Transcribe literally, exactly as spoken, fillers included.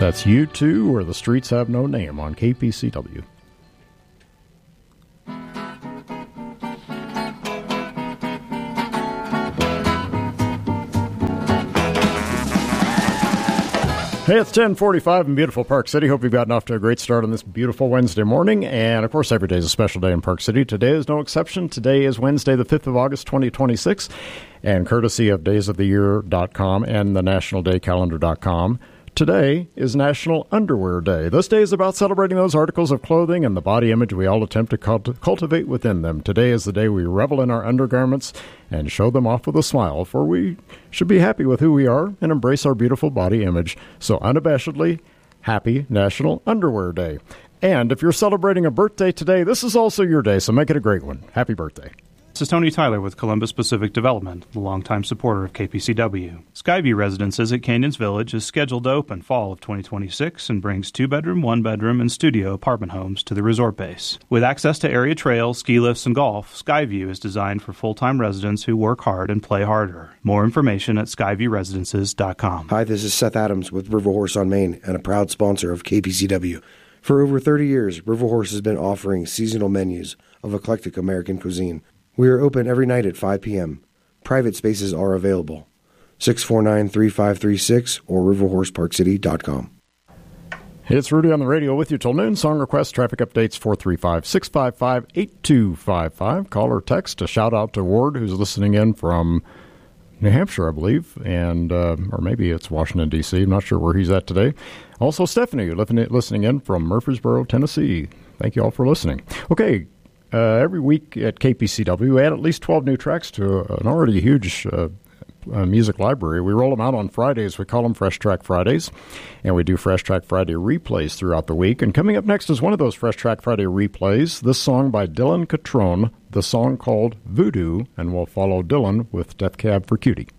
That's U two, Where the Streets Have No Name on K P C W. Hey, it's ten forty-five in beautiful Park City. Hope you've gotten off to a great start on this beautiful Wednesday morning. And, of course, every day is a special day in Park City. Today is no exception. Today is Wednesday, the fifth of August, twenty twenty-six. And courtesy of days of the year dot com and the national day calendar dot com, today is National Underwear Day. This day is about celebrating those articles of clothing and the body image we all attempt to cult- cultivate within them. Today is the day we revel in our undergarments and show them off with a smile, for we should be happy with who we are and embrace our beautiful body image. So unabashedly, happy National Underwear Day. And if you're celebrating a birthday today, this is also your day, so make it a great one. Happy birthday. This is Tony Tyler with Columbus Pacific Development, the longtime supporter of K P C W. Skyview Residences at Canyons Village is scheduled to open fall of twenty twenty-six and brings two-bedroom, one-bedroom, and studio apartment homes to the resort base. With access to area trails, ski lifts, and golf, Skyview is designed for full-time residents who work hard and play harder. More information at skyview residences dot com. Hi, this is Seth Adams with River Horse on Main and a proud sponsor of K P C W. For over thirty years, River Horse has been offering seasonal menus of eclectic American cuisine. We are open every night at five p.m. Private spaces are available. six four nine, three five three six or river horse park city dot com. It's Rudy on the radio with you till noon. Song requests, traffic updates, four three five, six five five, eight two five five. Call or text. A shout-out to Ward, who's listening in from New Hampshire, I believe, and uh, or maybe it's Washington, D C I'm not sure where he's at today. Also, Stephanie, listening in from Murfreesboro, Tennessee. Thank you all for listening. Okay. Uh, every week at K P C W, we add at least twelve new tracks to an already huge uh, uh, music library. We roll them out on Fridays. We call them Fresh Track Fridays, and we do Fresh Track Friday replays throughout the week. And coming up next is one of those Fresh Track Friday replays, this song by Dylan Catrone, the song called Voodoo, and we'll follow Dylan with Death Cab for Cutie.